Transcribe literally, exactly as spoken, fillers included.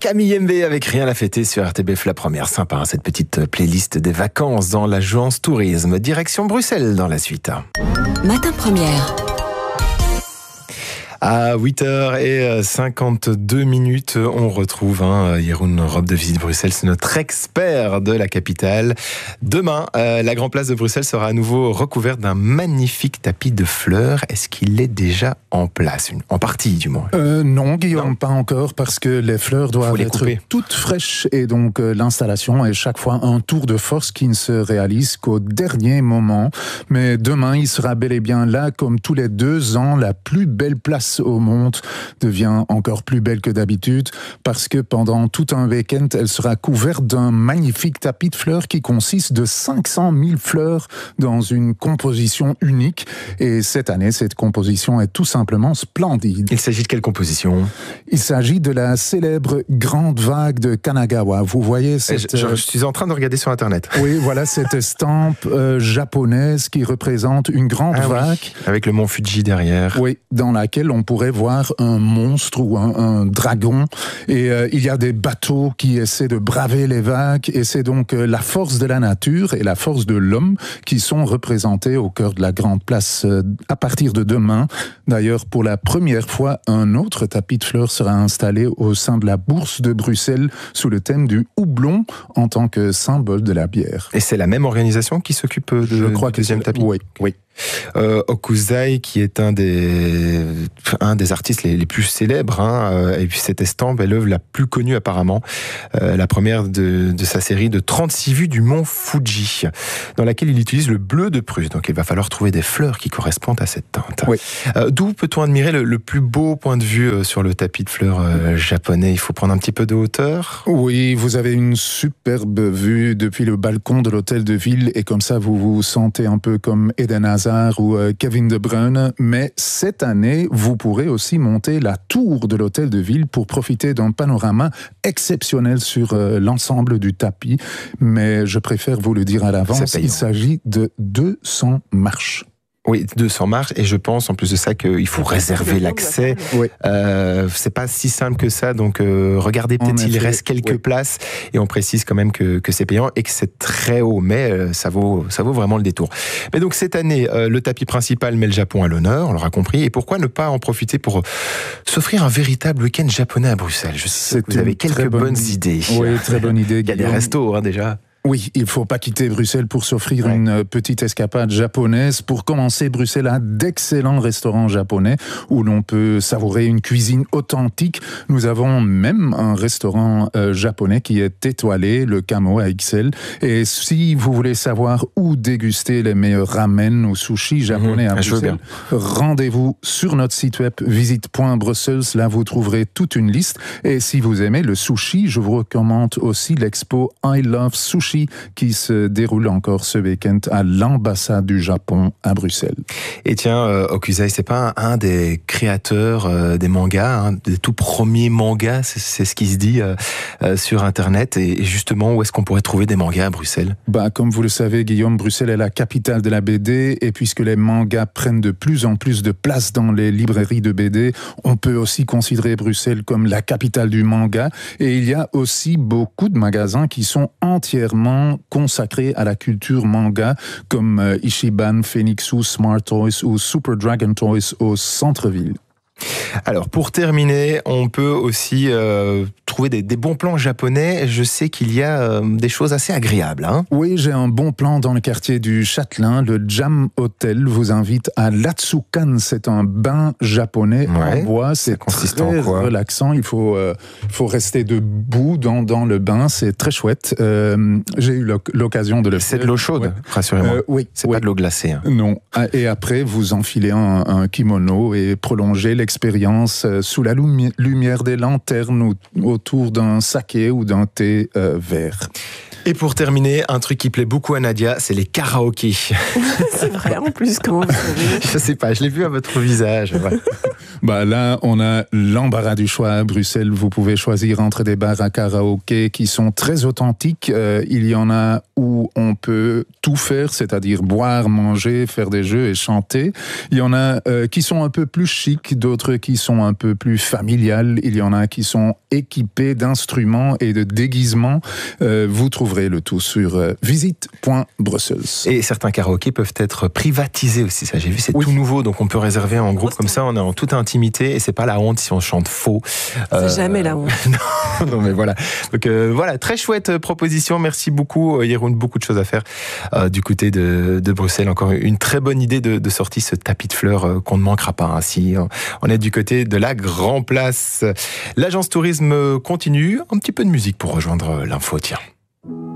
Camille M B avec Rien à fêter sur R T B F, la première. Sympa, hein, cette petite playlist des vacances dans l'agence tourisme. Direction Bruxelles dans la suite. Matin première. À huit heures cinquante-deux minutes, on retrouve hein, Jeroen Rob de Visite Bruxelles, c'est notre expert de la capitale. Demain, euh, la Grand Place de Bruxelles sera à nouveau recouverte d'un magnifique tapis de fleurs. Est-ce qu'il est déjà en place, une, en partie du moins euh, Non, Guillaume, non. Pas encore, parce que les fleurs doivent être couper. toutes fraîches et donc euh, l'installation est chaque fois un tour de force qui ne se réalise qu'au dernier moment. Mais demain, il sera bel et bien là, comme tous les deux ans, la plus belle place au monde devient encore plus belle que d'habitude parce que pendant tout un week-end, elle sera couverte d'un magnifique tapis de fleurs qui consiste de cinq cent mille fleurs dans une composition unique. Et cette année, cette composition est tout simplement splendide. Il s'agit de quelle composition ? Il s'agit de la célèbre Grande Vague de Kanagawa. Vous voyez cette... Je, je suis en train de regarder sur Internet. Oui, voilà cette estampe euh, japonaise qui représente une grande ah, vague. Oui. Avec le mont Fuji derrière. Oui, dans laquelle on pourrait voir un monstre ou un, un dragon. Et euh, il y a des bateaux qui essaient de braver les vagues. Et c'est donc euh, la force de la nature et la force de l'homme qui sont représentés au cœur de la Grande Place euh, à partir de demain. D'ailleurs, pour la première fois, un autre tapis de fleurs sera installé au sein de la Bourse de Bruxelles sous le thème du houblon en tant que symbole de la bière. Et c'est la même organisation qui s'occupe de, Je crois du deuxième tapis ? Oui, oui. Euh, Hokusai, qui est un des, un des artistes les, les plus célèbres, hein, euh, et puis cette estampe est l'œuvre la plus connue apparemment, euh, la première de, de sa série de trente-six vues du mont Fuji, dans laquelle il utilise le bleu de Prusse. Donc il va falloir trouver des fleurs qui correspondent à cette teinte. Oui. Euh, d'où peut-on admirer le, le plus beau point de vue euh, sur le tapis de fleurs euh, japonais ? Il faut prendre un petit peu de hauteur ? Oui, vous avez une superbe vue depuis le balcon de l'hôtel de ville et comme ça vous vous sentez un peu comme Eden Hazard ou Kevin De Bruyne, mais cette année, vous pourrez aussi monter la tour de l'hôtel de ville pour profiter d'un panorama exceptionnel sur euh, l'ensemble du tapis, mais je préfère vous le dire à l'avance, il s'agit de deux cents marches. Oui, deux cents marches, et je pense en plus de ça qu'il faut réserver l'accès. Oui. Euh, c'est pas si simple que ça, donc euh, regardez peut-être s'il reste quelques oui. places, et on précise quand même que, que c'est payant et que c'est très haut, mais euh, ça vaut ça vaut vraiment le détour. Mais donc cette année, euh, le tapis principal met le Japon à l'honneur, on l'aura compris, et pourquoi ne pas en profiter pour s'offrir un véritable week-end japonais à Bruxelles ? Je sais que vous avez quelques bonne... bonnes idées. Oui, très bonne idée. Il y a des restos hein, déjà. Oui, il ne faut pas quitter Bruxelles pour s'offrir ouais. une petite escapade japonaise. Pour commencer, Bruxelles a d'excellents restaurants japonais où l'on peut savourer une cuisine authentique. Nous avons même un restaurant euh, japonais qui est étoilé, le Kamo à X L. Et si vous voulez savoir où déguster les meilleurs ramen ou sushis japonais mmh, à Bruxelles, rendez-vous sur notre site web visite point brussels. Là, vous trouverez toute une liste. Et si vous aimez le sushi, je vous recommande aussi l'expo I Love Sushi qui se déroule encore ce week-end à l'ambassade du Japon à Bruxelles. Et tiens, euh, Hokusai, c'est pas un, un des créateurs euh, des mangas, un des tout premiers mangas, c'est, c'est ce qui se dit euh, euh, sur Internet. Et, et justement, où est-ce qu'on pourrait trouver des mangas à Bruxelles ? Bah, comme vous le savez, Guillaume, Bruxelles est la capitale de la B D, et puisque les mangas prennent de plus en plus de place dans les librairies de B D, on peut aussi considérer Bruxelles comme la capitale du manga. Et il y a aussi beaucoup de magasins qui sont entièrement consacré à la culture manga comme euh, Ichiban, Phoenixu, Smart Toys ou Super Dragon Toys au centre-ville. Alors pour terminer, on peut aussi euh, trouver des, des bons plans japonais. Je sais qu'il y a euh, des choses assez agréables. Hein. Oui, j'ai un bon plan dans le quartier du Châtelain. Le Jam Hotel vous invite à l'Atsukan. C'est un bain japonais ouais, en bois. C'est très relaxant. Il faut, euh, faut rester debout dans, dans le bain. C'est très chouette. Euh, j'ai eu l'occasion de le faire. C'est de l'eau chaude, ouais. rassurez-moi. Euh, oui, c'est oui. pas de l'eau glacée. Hein. Non. Et après, vous enfilez un, un kimono et prolongez l'expérience sous la lumière des lanternes ou autour d'un saké ou d'un thé euh, vert. Et pour terminer, un truc qui plaît beaucoup à Nadia, c'est les karaokés. C'est vrai en plus, comment vous savez? Je sais pas, je l'ai vu à votre visage. Ouais. Bah là, on a l'embarras du choix à Bruxelles. Vous pouvez choisir entre des bars à karaoké qui sont très authentiques. Euh, il y en a où on peut tout faire, c'est-à-dire boire, manger, faire des jeux et chanter. Il y en a euh, qui sont un peu plus chics, d'autres qui sont un peu plus familiales. Il y en a qui sont équipés d'instruments et de déguisements. Euh, vous trouverez le tout sur euh, visite point brussels. Et certains karaokés peuvent être privatisés aussi. Ça, j'ai vu, c'est oui. tout nouveau, donc on peut réserver en groupe comme ça. On est en toute intimité et c'est pas la honte si on chante faux. C'est euh, jamais la honte. non, non, mais voilà. Donc euh, voilà, très chouette proposition. Merci beaucoup, Jeroen. Beaucoup de choses à faire euh, du côté de, de Bruxelles. Encore une très bonne idée de, de sortie, ce tapis de fleurs euh, qu'on ne manquera pas. Hein, si on est du côté de la Grand Place. L'agence tourisme continue. Un petit peu de musique pour rejoindre l'info. Tiens.